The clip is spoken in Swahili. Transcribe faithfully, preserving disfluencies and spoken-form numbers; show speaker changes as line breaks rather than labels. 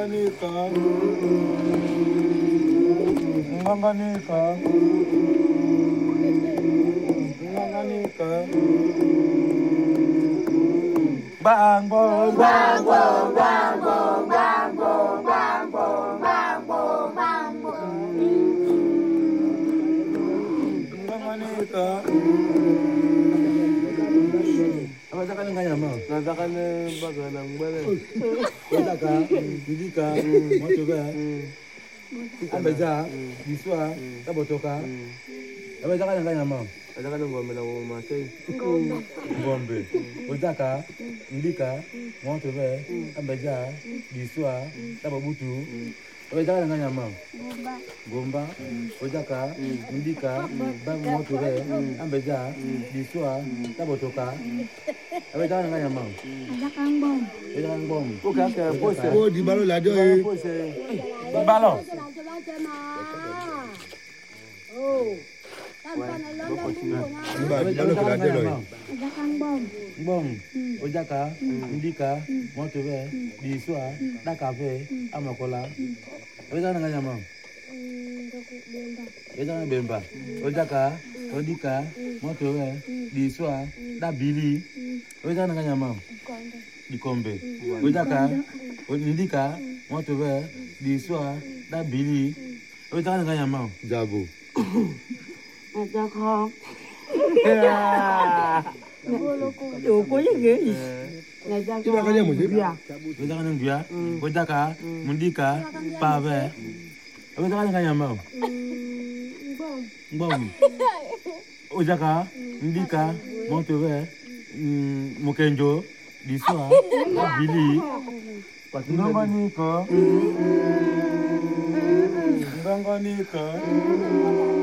Nganganika. Nganganika. Nganganika. Bang bong bang bong bang bong bang bong bang bong bang bong bang bong. Nganganika. Apa kan enggak nyamuk?
Nada kan baga nang bale.
Kita ka, hindi ka, mo coba. Abeja, biswa, tabotoka. Abeja kan enggak nyamuk?
Ada kan ngombe na mama sei.
Ngombe. Ojaka, hindi ka, mo coba. Abeja, biswa, tabobutu. Abeja kan enggak nyamuk?
Gomba.
Gomba. Ojaka, hindi ka, bang mo coba. Abeja, biswa, tabotoka. Abeja kan enggak nyamuk?
Ada kang bom.
Abeja kan bom.
O ka ka pose.
Oh, di balo la joy.
Pose.
Balo.
Oh.
Di balo la joy.
Ada kang bom.
Bom, ojaka, indika, motobe, biswa, dakafe, amakola. Ojaka nanga nyama. Ojaka bemba. Ojaka, odika, motobe, biswa, dabili. Ojaka nanga nyama. Dikombe. Ojaka, indika, motobe, biswa, dabili. Ojaka nanga nyama.
Jabo.
Ada kang.
Oko yenge.
Kita kaya mo sih.
Ojaka nang bia, ojaka, mundika, pave. Ojaka nanga nyama. Bom. Ojaka, indika, motobe, mukenjo, diswa, dabili. Nganganika. Nganganika.